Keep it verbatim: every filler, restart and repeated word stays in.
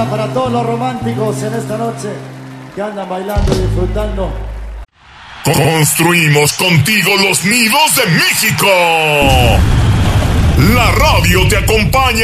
Para todos los románticos en esta noche que andan bailando y disfrutando. Construimos contigo los nidos de México. La radio te acompaña.